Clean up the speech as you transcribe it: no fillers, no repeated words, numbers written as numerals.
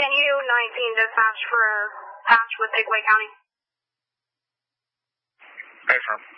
Can you 19 dispatch for patch with Pickaway County? Affirm.